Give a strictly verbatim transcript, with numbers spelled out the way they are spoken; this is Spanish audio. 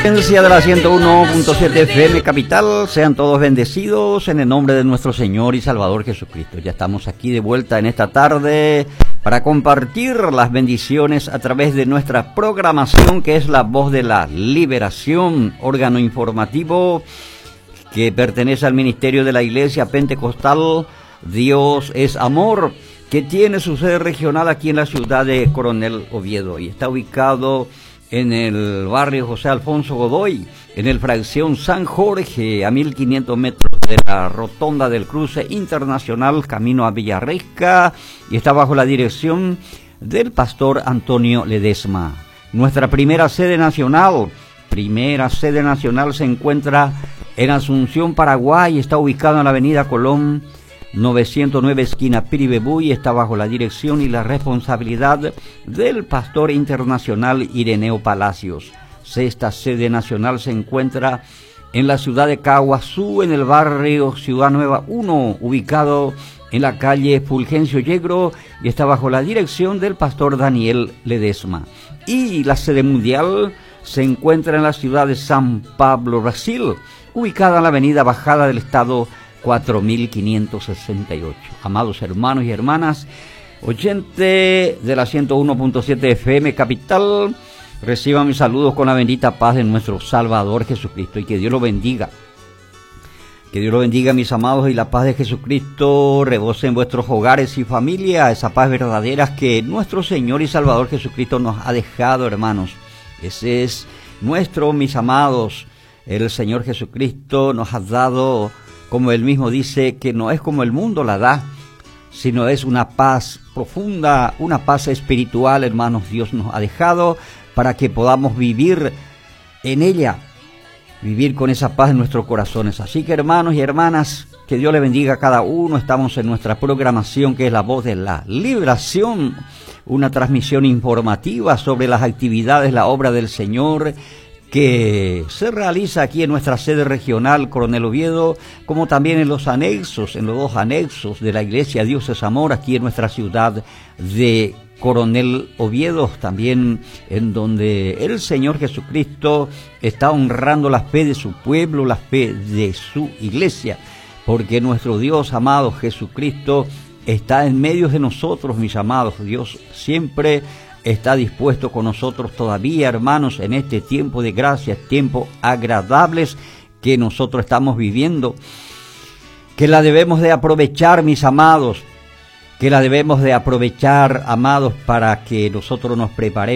De la ciento uno punto siete F M Capital, sean todos bendecidos en el nombre de nuestro Señor y Salvador Jesucristo. Ya estamos aquí de vuelta en esta tarde para compartir las bendiciones a través de nuestra programación, que es La Voz de la Liberación, órgano informativo que pertenece al Ministerio de la Iglesia Pentecostal Dios es Amor, que tiene su sede regional aquí en la ciudad de Coronel Oviedo y está ubicado en el barrio José Alfonso Godoy, en el fracción San Jorge, a mil quinientos metros de la rotonda del cruce internacional camino a Villarresca, y está bajo la dirección del pastor Antonio Ledesma. Nuestra primera sede nacional, primera sede nacional se encuentra en Asunción, Paraguay, está ubicada en la avenida Colón, novecientos nueve esquina Piribebú, y está bajo la dirección y la responsabilidad del pastor internacional Ireneo Palacios. Sexta sede nacional se encuentra en la ciudad de Caguazú, en el barrio Ciudad Nueva uno, ubicado en la calle Fulgencio Yegro, y está bajo la dirección del pastor Daniel Ledesma. Y la sede mundial se encuentra en la ciudad de San Pablo, Brasil, ubicada en la avenida Bajada del Estado cuatro mil quinientos sesenta y ocho. Amados hermanos y hermanas, oyente de la ciento uno punto siete F M Capital, reciban mis saludos con la bendita paz de nuestro Salvador Jesucristo, y que Dios lo bendiga. Que Dios lo bendiga, mis amados, y la paz de Jesucristo rebose en vuestros hogares y familia, esa paz verdadera que nuestro Señor y Salvador Jesucristo nos ha dejado, hermanos. Ese es nuestro, mis amados. El Señor Jesucristo nos ha dado, como Él mismo dice, que no es como el mundo la da, sino es una paz profunda, una paz espiritual, hermanos. Dios nos ha dejado para que podamos vivir en ella, vivir con esa paz en nuestros corazones. Así que, hermanos y hermanas, que Dios le bendiga a cada uno. Estamos en nuestra programación, que es La Voz de la Liberación, una transmisión informativa sobre las actividades, la obra del Señor, que se realiza aquí en nuestra sede regional Coronel Oviedo, como también en los anexos, en los dos anexos de la Iglesia Dios es Amor, aquí en nuestra ciudad de Coronel Oviedo, también en donde el Señor Jesucristo está honrando la fe de su pueblo, la fe de su iglesia, porque nuestro Dios amado Jesucristo está en medio de nosotros, mis amados. Dios siempre está dispuesto con nosotros todavía, hermanos, en este tiempo de gracia, tiempos agradables que nosotros estamos viviendo, que la debemos de aprovechar, mis amados, que la debemos de aprovechar, amados, para que nosotros nos preparemos